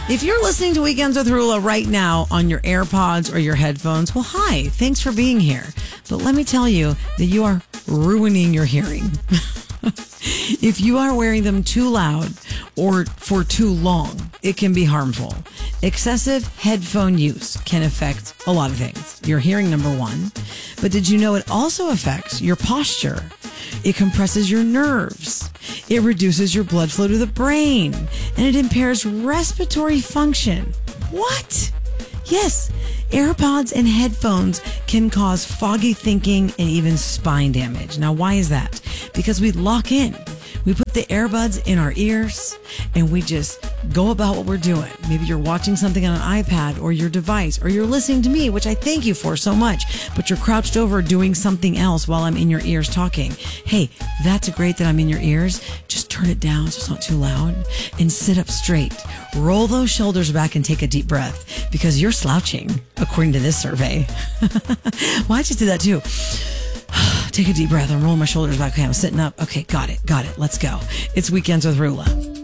If you're listening to Weekends with Rula right now on your AirPods or your headphones, well, hi, thanks for being here. But let me tell you that you are ruining your hearing. If you are wearing them too loud or for too long, it can be harmful. Excessive headphone use can affect a lot of things. Your hearing, number one. But did you know it also affects your posture? It compresses your nerves. It reduces your blood flow to the brain. And it impairs respiratory function. What? Yes, AirPods and headphones can cause foggy thinking and even spine damage. Now, why is that? Because we lock in. We put the earbuds in our ears and we just go about what we're doing. Maybe you're watching something on an iPad or your device, or you're listening to me, which I thank you for so much, but you're crouched over doing something else while I'm in your ears talking. Hey, that's great that I'm in your ears. Just turn it down so it's not too loud and sit up straight. Roll those shoulders back and take a deep breath because you're slouching, according to this survey. Well, I just did that too. Take a deep breath. I'm rolling my shoulders back. Okay, I'm sitting up. Okay, got it. Let's go. It's Weekends with Rula.